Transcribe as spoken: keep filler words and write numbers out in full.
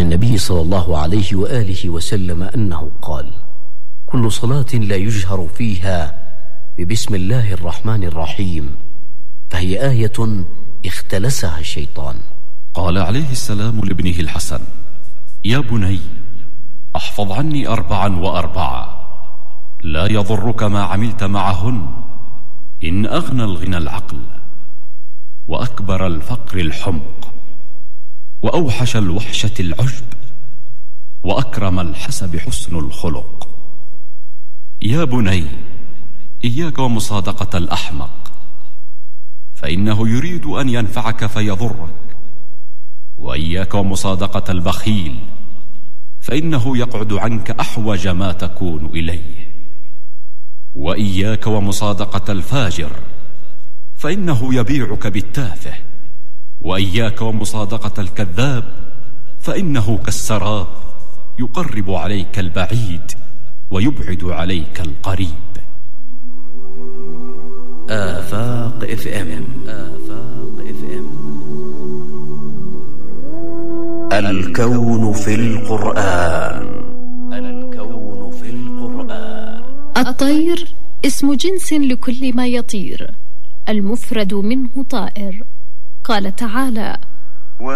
النبي صلى الله عليه وآله وسلم أنه قال: كل صلاة لا يجهر فيها ببسم الله الرحمن الرحيم فهي آية اختلسها الشيطان. قال عليه السلام لابنه الحسن: يا بني، احفظ عني أربعا وأربعة لا يضرك ما عملت معهن، إن أغنى الغنى العقل، وأكبر الفقر الحمق، وأوحش الوحشة العجب، وأكرم الحسب حسن الخلق. يا بني، إياك ومصادقة الأحمق، فإنه يريد أن ينفعك فيضرك، وإياك ومصادقة البخيل، فإنه يقعد عنك أحوج ما تكون إليه، وإياك ومصادقة الفاجر، فإنه يبيعك بالتافه، وإياك ومصادقة الكذاب، فإنه كالسراب يقرب عليك البعيد ويبعد عليك القريب. آفاق اف ام آفاق اف ام الكون في القرآن. الكون في القرآن. الطير اسم جنس لكل ما يطير، المفرد منه طائر. قال تعالى: